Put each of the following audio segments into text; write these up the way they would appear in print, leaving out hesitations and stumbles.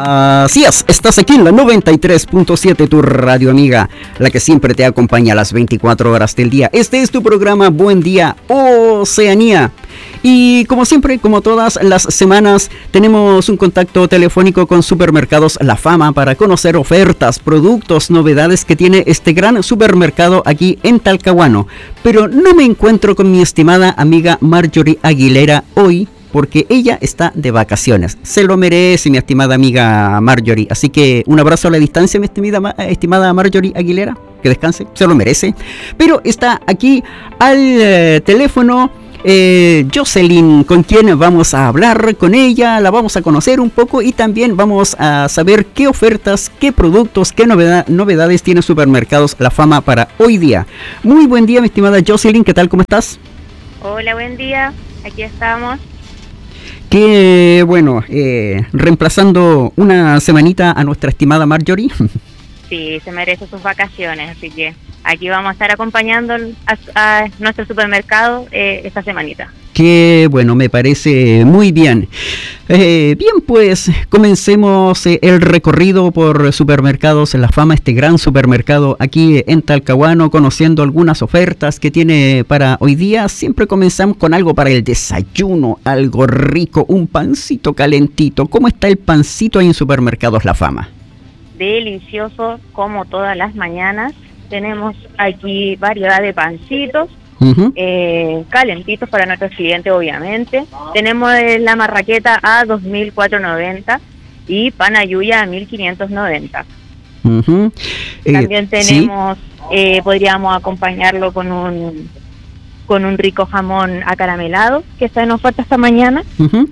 Así es, estás aquí en la 93.7, tu radio amiga, la que siempre te acompaña a las 24 horas del día. Este es tu programa Buen Día Oceanía. Y como siempre, como todas las semanas, tenemos un contacto telefónico con Supermercados La Fama para conocer ofertas, productos, novedades que tiene este gran supermercado aquí en Talcahuano. Pero no me encuentro con mi estimada amiga Marjorie Aguilera hoy, porque ella está de vacaciones. Se lo merece, mi estimada amiga Marjorie. Así que un abrazo a la distancia, mi estimada Marjorie Aguilera. Que descanse, se lo merece. Pero está aquí al teléfono Jocelyn, con quien vamos a hablar con ella, la vamos a conocer un poco y también vamos a saber qué ofertas, qué productos, qué novedades tiene Supermercados La Fama para hoy día. Muy buen día, mi estimada Jocelyn, ¿qué tal? ¿Cómo estás? Hola, buen día, aquí estamos. Que bueno, reemplazando una semanita a nuestra estimada Marjorie. Sí, se merece sus vacaciones, así que aquí vamos a estar acompañando a nuestro supermercado esta semanita. Que bueno, me parece muy bien. Bien, pues comencemos el recorrido por Supermercados La Fama, este gran supermercado aquí en Talcahuano, conociendo algunas ofertas que tiene para hoy día. Siempre comenzamos con algo para el desayuno, algo rico, un pancito calentito. ¿Cómo está el pancito ahí en Supermercados La Fama? Delicioso, como todas las mañanas. Tenemos aquí variedad de pancitos. Calentitos para nuestros clientes, obviamente. Tenemos la marraqueta a 2.490 y panayuya a 1.590. También tenemos, ¿sí? Podríamos acompañarlo con un rico jamón acaramelado que está en oferta esta mañana.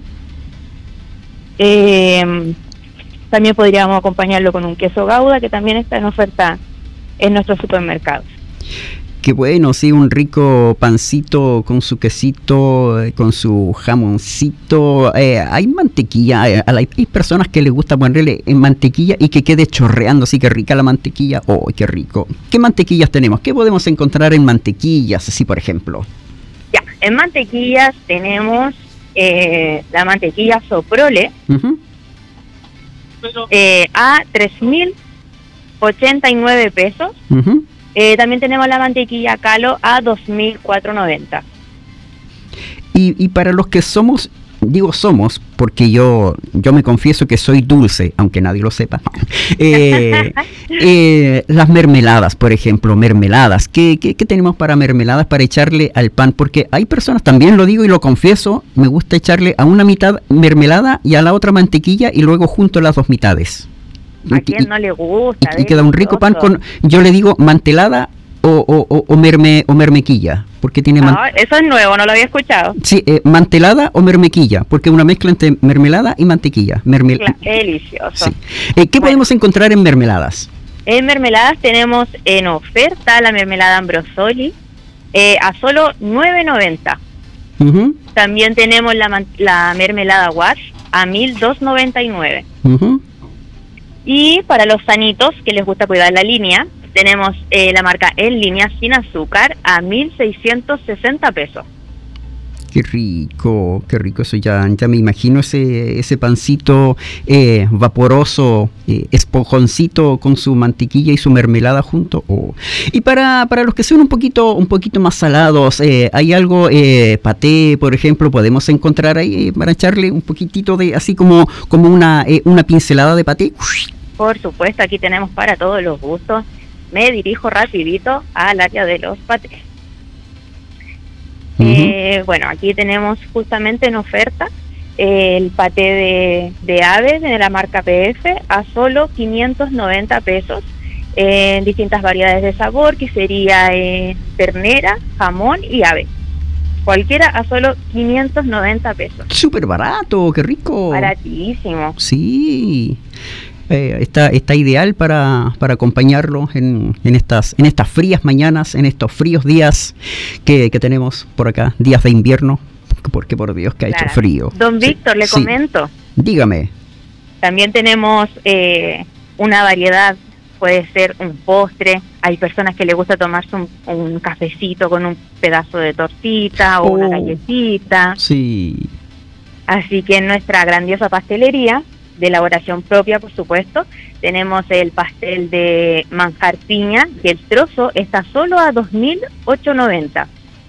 También podríamos acompañarlo con un queso gouda que también está en oferta en nuestros supermercados. Qué bueno, sí, un rico pancito con su quesito, con su jamoncito. Hay mantequilla, hay personas que les gusta ponerle en mantequilla y que quede chorreando, así que rica la mantequilla. ¡Oh, qué rico! ¿Qué mantequillas tenemos? ¿Qué podemos encontrar en mantequillas, así por ejemplo? Ya, en mantequillas tenemos la mantequilla Soprole a 3.089 pesos. También tenemos la mantequilla Calo a 2.490. Y para los que somos, digo somos, porque yo me confieso que soy dulce, aunque nadie lo sepa. Las mermeladas, por ejemplo, mermeladas. ¿Qué tenemos para mermeladas para echarle al pan? Porque hay personas, también lo digo y lo confieso, me gusta echarle a una mitad mermelada y a la otra mantequilla y luego junto las dos mitades. ¿A quién no le gusta? Y queda un rico pan con, yo le digo mantelada o mermequilla, porque tiene eso es nuevo, no lo había escuchado. Sí, mantelada o mermequilla, porque es una mezcla entre mermelada y mantequilla. Delicioso. Sí. ¿Qué podemos encontrar en mermeladas? En mermeladas tenemos en oferta la mermelada Ambrosoli a solo $9.90. También tenemos la mermelada Wash a $1.299. Y para los sanitos que les gusta cuidar la línea, tenemos la marca En Línea sin azúcar a 1.660 pesos. Qué rico eso, ya me imagino ese pancito vaporoso, esponjoncito con su mantequilla y su mermelada junto. Y para los que son un poquito más salados, hay algo, paté, por ejemplo, podemos encontrar ahí para echarle un poquitito de, así como una pincelada de paté. Por supuesto, aquí tenemos para todos los gustos. Me dirijo rapidito al área de los patés. Bueno, aquí tenemos justamente en oferta el paté de ave de la marca PF a solo 590 pesos en distintas variedades de sabor, que sería ternera, jamón y ave. Cualquiera a solo 590 pesos. Súper barato, qué rico. Baratísimo. Sí. Está ideal para acompañarlo en estas frías mañanas, en estos fríos días que tenemos por acá, días de invierno, porque por Dios que ha hecho frío. Don Víctor, le comento. Dígame. También tenemos una variedad, puede ser un postre. Hay personas que les gusta tomarse un cafecito con un pedazo de tortita o una galletita. Sí. Así que en nuestra grandiosa pastelería de elaboración propia, por supuesto. Tenemos el pastel de manjar piña, que el trozo está solo a 2.890.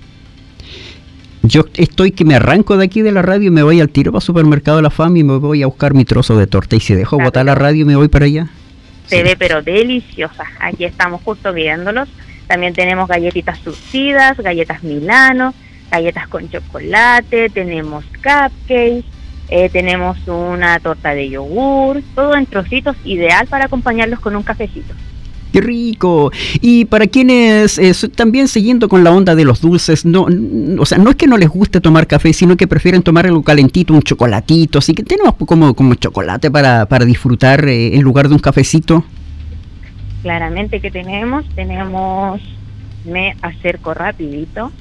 Yo estoy que me arranco de aquí de la radio y me voy al tiro para Supermercado de la Fama y me voy a buscar mi trozo de torta. Y si dejo botar la radio y me voy para allá. Se ve pero deliciosa. Aquí estamos justo viéndolos. También tenemos galletitas surtidas, galletas Milano, galletas con chocolate, tenemos cupcakes, tenemos una torta de yogur, todo en trocitos, ideal para acompañarlos con un cafecito. ¡Qué rico! Y para quienes también siguiendo con la onda de los dulces, o sea, no es que no les guste tomar café, sino que prefieren tomar algo calentito, un chocolatito, así que tenemos como chocolate para disfrutar en lugar de un cafecito. Claramente que tenemos, me acerco rapidito.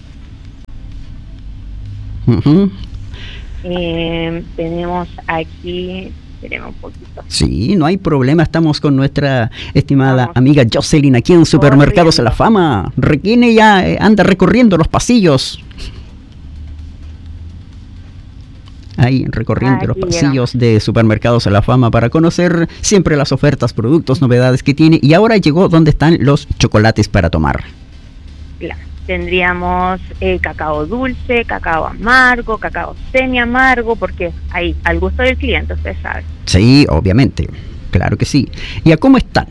Uh-huh. Tenemos aquí, tenemos un poquito. Sí, no hay problema, estamos con nuestra estimada amiga Jocelyn aquí en Supermercados de la Fama. Requine ya anda recorriendo los pasillos. Ahí recorriendo los pasillos de Supermercados de la Fama para conocer siempre las ofertas, productos, novedades que tiene. Y ahora llegó donde están los chocolates para tomar. Claro. Tendríamos cacao dulce, cacao amargo, cacao semi amargo, porque ahí al gusto del cliente, usted sabe. Sí, obviamente, claro que sí. ¿Y a cómo están?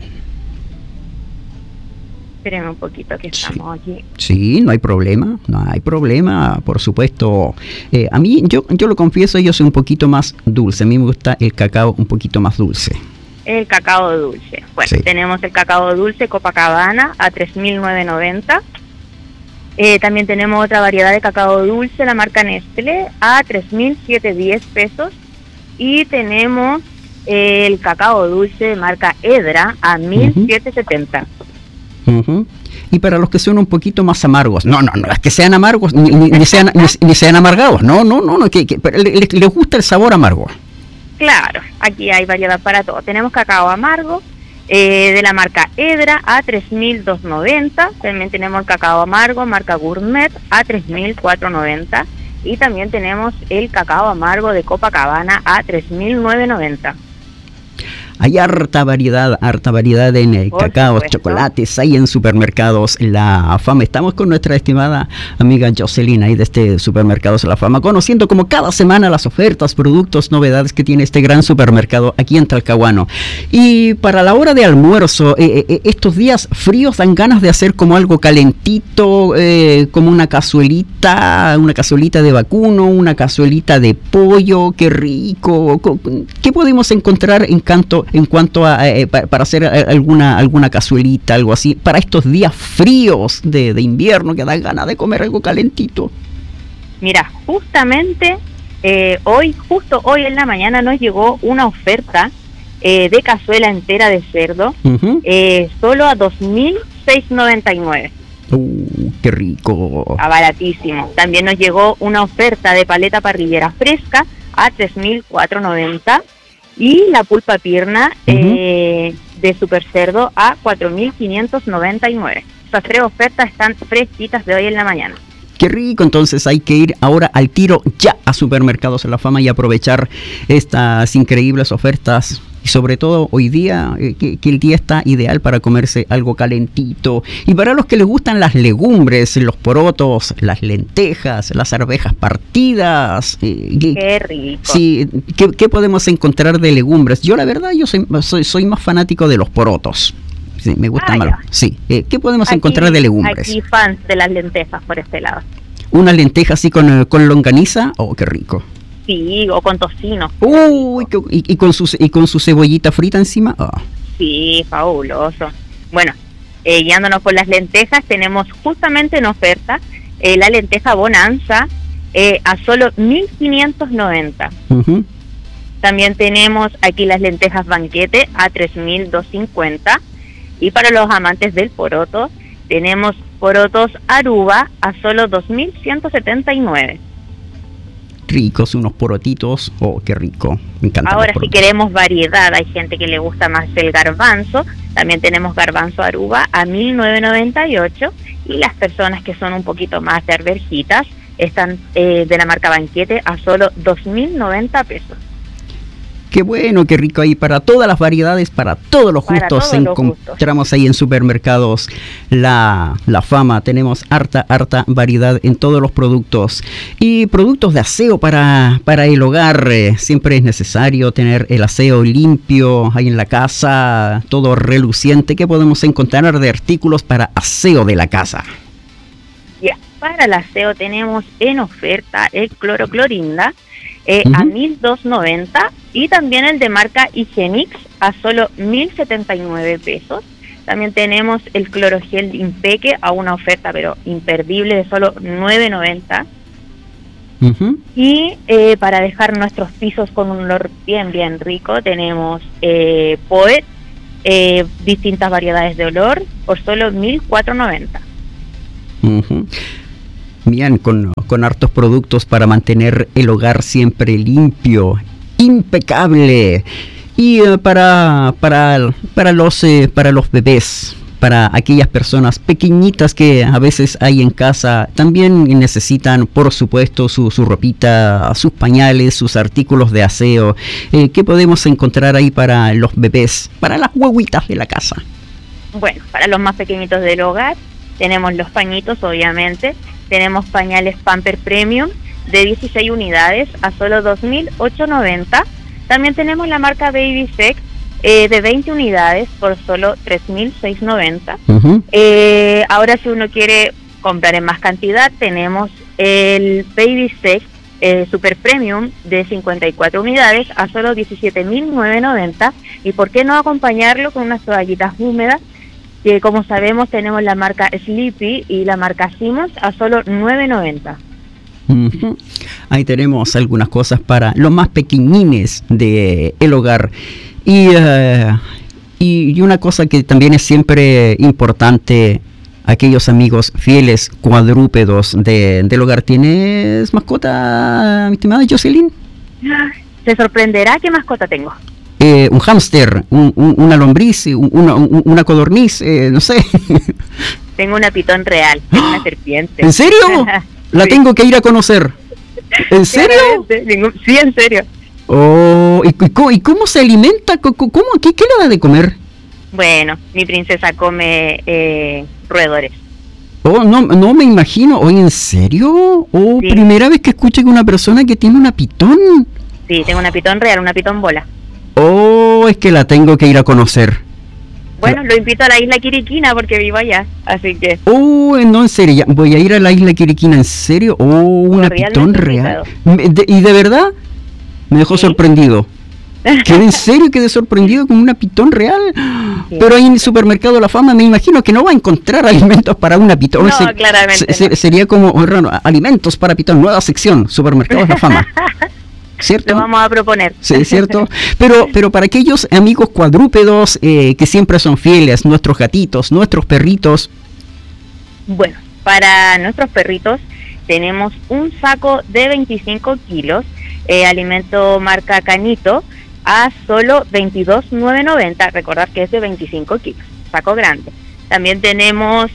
Espérenme un poquito que estamos aquí. Sí, no hay problema, por supuesto. A mí, yo lo confieso, yo soy un poquito más dulce. A mí me gusta el cacao un poquito más dulce. El cacao dulce. Bueno, tenemos el cacao dulce Copacabana a 3.990. También tenemos otra variedad de cacao dulce, la marca Nestlé, a 3.710 pesos. Y tenemos el cacao dulce de marca Edra a 1.770. Uh-huh. Y para los que son un poquito más amargos, no es que sean amargos, ni sean amargados, no, que les gusta el sabor amargo. Claro, aquí hay variedad para todo. Tenemos cacao amargo de la marca Edra a 3.290. También tenemos el cacao amargo marca Gourmet a 3.490. Y también tenemos el cacao amargo de Copacabana a 3.990. Hay harta variedad en el cacao, chocolates, hay en Supermercados La Fama. Estamos con nuestra estimada amiga Jocelyn ahí de este Supermercados La Fama, conociendo como cada semana las ofertas, productos, novedades que tiene este gran supermercado aquí en Talcahuano. Y para la hora de almuerzo, estos días fríos dan ganas de hacer como algo calentito, como una cazuelita de vacuno, una cazuelita de pollo, qué rico. ¿Qué podemos encontrar en cuanto a para hacer alguna cazuelita, algo así, para estos días fríos de invierno que dan ganas de comer algo calentito? Mira, justamente justo hoy en la mañana nos llegó una oferta de cazuela entera de cerdo, solo a 2.699. ¡Qué rico! Está baratísimo. También nos llegó una oferta de paleta parrillera fresca a 3.490. Y la pulpa pierna de super cerdo a 4.599. Estas tres ofertas están fresquitas de hoy en la mañana. Qué rico, entonces hay que ir ahora al tiro ya a Supermercados La Fama y aprovechar estas increíbles ofertas. Y sobre todo hoy día, que el día está ideal para comerse algo calentito. Y para los que les gustan las legumbres, los porotos, las lentejas, las arvejas partidas. Qué rico. Sí, ¿qué podemos encontrar de legumbres? Yo la verdad, yo soy más fanático de los porotos. Sí, me gustan más. Sí, ¿qué podemos encontrar de legumbres? Aquí fans de las lentejas por este lado. ¿Una lenteja así con longaniza? ¡Oh, qué rico! Sí, o con tocino. Uy, y con su cebollita frita encima. Oh. Sí, fabuloso. Bueno, guiándonos por las lentejas, tenemos justamente en oferta la lenteja Bonanza a solo 1.590. Uh-huh. También tenemos aquí las lentejas Banquete a 3.250. Y para los amantes del poroto, tenemos porotos Aruba a solo 2.179. Ricos, unos porotitos, oh, qué rico, me encanta. Ahora, si queremos variedad, hay gente que le gusta más el garbanzo, también tenemos garbanzo Aruba a 1.998, y las personas que son un poquito más de arvejitas están de la marca Banquete a solo 2.090 pesos. Qué bueno, qué rico ahí, para todas las variedades, para todos los gustos. Encontramos ahí en Supermercados La Fama. Tenemos harta variedad en todos los productos. Y productos de aseo para el hogar. Siempre es necesario tener el aseo limpio ahí en la casa, todo reluciente. ¿Qué podemos encontrar de artículos para aseo de la casa? Para el aseo tenemos en oferta el cloroclorinda a 1.290 y también el de marca Higienix a solo 1.079 pesos. También tenemos el clorogel Impeque a una oferta pero imperdible de solo 9.90. Y para dejar nuestros pisos con un olor bien rico tenemos Poet, distintas variedades de olor por solo 1.490. Bien, con hartos productos para mantener el hogar siempre limpio, impecable. Y para los bebés, para aquellas personas pequeñitas que a veces hay en casa, también necesitan, por supuesto, su ropita, sus pañales, sus artículos de aseo. ¿Qué podemos encontrar ahí para los bebés, para las guaguitas de la casa? Bueno, para los más pequeñitos del hogar, tenemos los pañitos, obviamente. Tenemos pañales Pamper Premium de 16 unidades a solo 2.890. También tenemos la marca Baby Sec de 20 unidades por solo 3.690. Ahora, si uno quiere comprar en más cantidad, tenemos el Baby Sec Super Premium de 54 unidades a solo 17.990. Y por qué no acompañarlo con unas toallitas húmedas, que como sabemos tenemos la marca Sleepy y la marca Simmons a solo 9.90. Ahí tenemos algunas cosas para los más pequeñines de el hogar. Y una cosa que también es siempre importante, aquellos amigos fieles cuadrúpedos del hogar. ¿Tienes mascota, mi estimada Jocelyn? Se sorprenderá qué mascota tengo. Un hámster, una lombriz, una codorniz, no sé. Tengo una pitón real, una serpiente. ¿En serio? La sí. Tengo que ir a conocer. ¿En serio? Sí, en serio. Oh, ¿y cómo se alimenta? ¿Qué le da de comer? Bueno, mi princesa come roedores. Oh, no me imagino. Oye, ¿en serio? Oh, sí. Primera vez que escucho que una persona que tiene una pitón. Sí, tengo una pitón real, una pitón bola. Oh, es que la tengo que ir a conocer. Bueno, lo invito a la isla Quiriquina porque vivo allá, así que... Oh, no, en serio, ya voy a ir a la isla Quiriquina, ¿en serio? Oh, una pitón real. ¿Y de verdad? Me dejó sorprendido. ¿En serio quedé sorprendido con una pitón real? Sí. Pero ahí en el Supermercado La Fama me imagino que no va a encontrar alimentos para una pitón. No, claramente no. Sería como, alimentos para pitón, nueva sección, Supermercados La Fama. ¿Cierto? Lo vamos a proponer. Sí, ¿cierto? Pero para aquellos amigos cuadrúpedos que siempre son fieles, nuestros gatitos, nuestros perritos. Bueno, para nuestros perritos tenemos un saco de 25 kilos, alimento marca Canito, a solo 22.990. Recordad que es de 25 kilos, saco grande. También tenemos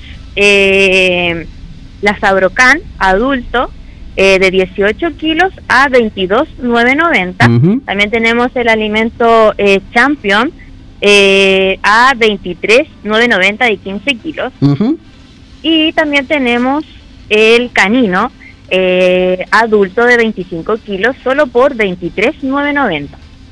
la Sabrocan adulto, de 18 kilos a 22.990. También tenemos el alimento Champion a 23.990 de 15 kilos. Y también tenemos el canino adulto de 25 kilos solo por 23.990.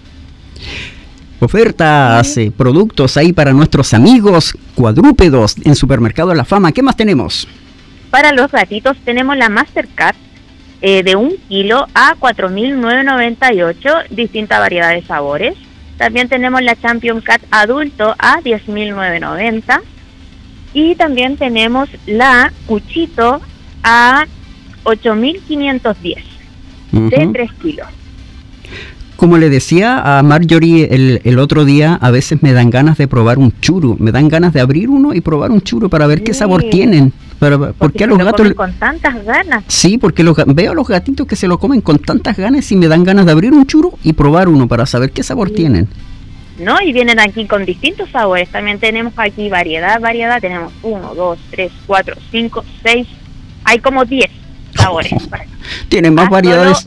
Ofertas, productos ahí para nuestros amigos cuadrúpedos en Supermercado La Fama. ¿Qué más tenemos? Para los gatitos tenemos la Mastercard de 1 kilo a 4.998, distinta variedad de sabores. También tenemos la Champion Cat adulto a 10.990. Y también tenemos la Cuchito a 8.510 de 3 kilos. Como le decía a Marjorie el otro día, a veces me dan ganas de probar un churro, me dan ganas de abrir uno y probar un churro para ver qué sabor tienen. Porque a los gatos con tantas ganas. Sí, porque veo a los gatitos que se lo comen con tantas ganas y me dan ganas de abrir un churro y probar uno para saber qué sabor tienen. No, y vienen aquí con distintos sabores. También tenemos aquí variedad. Tenemos 1, 2, 3, 4, 5, 6. Hay como 10 sabores. Tienen más variedades.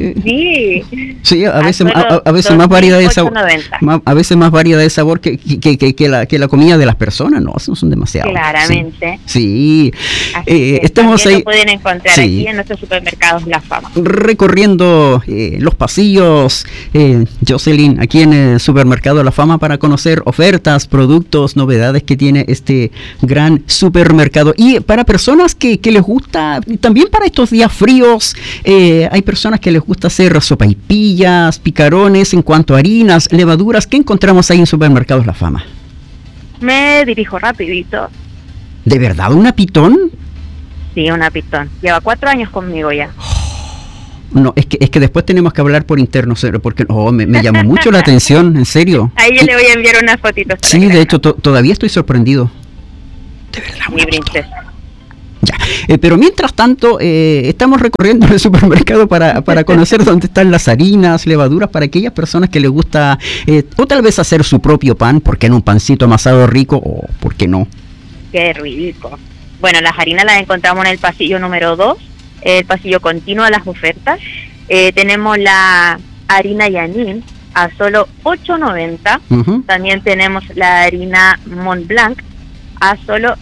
Sí, a veces más variedad de sabor. A veces más variedad de sabor que la comida de las personas, no, son demasiado. Claramente. Sí. Estamos ahí. Lo pueden encontrar aquí en nuestros supermercados La Fama. Recorriendo los pasillos, Jocelyn, aquí en el supermercado La Fama para conocer ofertas, productos, novedades que tiene este gran supermercado. Y para personas que les gusta, también para estos días fríos, hay personas que les gusta hacer sopaipillas, picarones en cuanto a harinas, levaduras. ¿Qué encontramos ahí en Supermercados La Fama? Me dirijo rapidito. ¿De verdad una pitón? Sí, una pitón. Lleva 4 años conmigo ya. No, es que después tenemos que hablar por interno, porque me llamó mucho la atención, en serio. Ahí yo le voy a enviar unas fotitos. Sí, de hecho, todavía estoy sorprendido. De verdad, mi princesa. Ya. Pero mientras tanto, estamos recorriendo el supermercado para conocer dónde están las harinas, levaduras, para aquellas personas que les gusta, o tal vez hacer su propio pan, porque en un pancito amasado rico, o por qué no. Qué rico. Bueno, las harinas las encontramos en el pasillo número 2, el pasillo continuo a las ofertas. Tenemos la harina Yanin a solo $8.90. Uh-huh. También tenemos la harina Mont Blanc a solo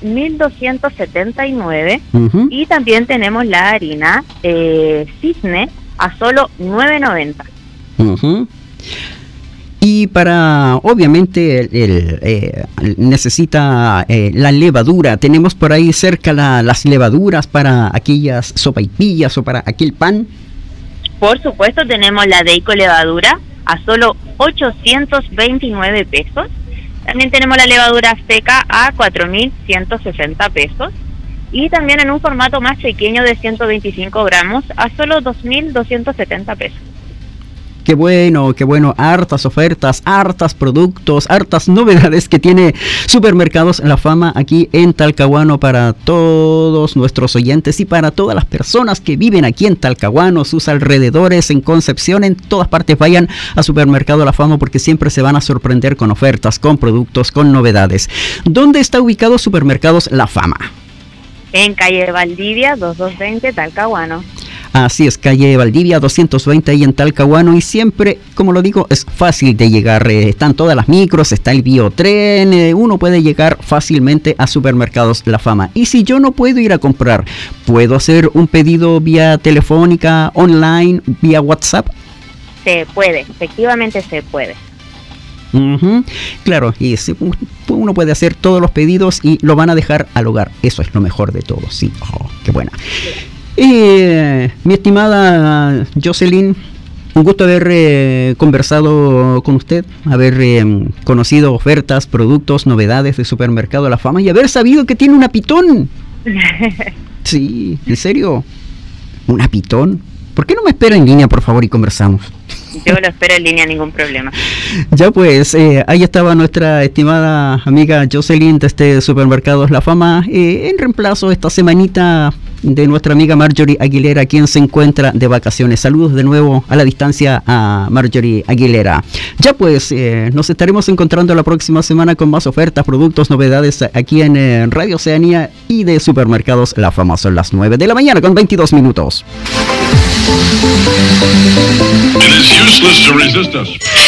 1.279. Uh-huh. Y también tenemos la harina Cisne a solo $9.90. Uh-huh. Y para, obviamente, necesita la levadura. Tenemos por ahí cerca las levaduras para aquellas sopaipillas o para aquel pan. Por supuesto, tenemos la Deico levadura a solo 829 pesos. También tenemos la levadura seca a 4.160 pesos. Y también en un formato más pequeño de 125 gramos a solo 2.270 pesos. Qué bueno, hartas ofertas, hartas productos, hartas novedades que tiene Supermercados La Fama aquí en Talcahuano para todos nuestros oyentes y para todas las personas que viven aquí en Talcahuano, sus alrededores, en Concepción, en todas partes. Vayan a Supermercado La Fama porque siempre se van a sorprender con ofertas, con productos, con novedades. ¿Dónde está ubicado Supermercados La Fama? En calle Valdivia 2220 Talcahuano. Así es, calle Valdivia 220 ahí en Talcahuano, y siempre, como lo digo, es fácil de llegar. Están todas las micros, está el biotren, uno puede llegar fácilmente a Supermercados La Fama. Y si yo no puedo ir a comprar, ¿puedo hacer un pedido vía telefónica, online, vía WhatsApp? Se puede, efectivamente se puede. Uh-huh. Claro, y uno puede hacer todos los pedidos y lo van a dejar al hogar. Eso es lo mejor de todo, sí. Oh, qué buena. Mi estimada Jocelyn, un gusto haber conversado con usted, haber conocido ofertas, productos, novedades de Supermercado La Fama y haber sabido que tiene una pitón. Sí, ¿en serio? ¿Una pitón? ¿Por qué no me espera en línea, por favor, y conversamos? Yo lo espero en línea, ningún problema. Ya pues, ahí estaba nuestra estimada amiga Jocelyn de este Supermercados La Fama, en reemplazo esta semanita de nuestra amiga Marjorie Aguilera, quien se encuentra de vacaciones. Saludos de nuevo a la distancia a Marjorie Aguilera. Ya pues, nos estaremos encontrando la próxima semana con más ofertas, productos, novedades aquí en Radio Oceanía y de Supermercados La Fama. Son las 9 de la mañana con 22 minutos. It is useless to resist us.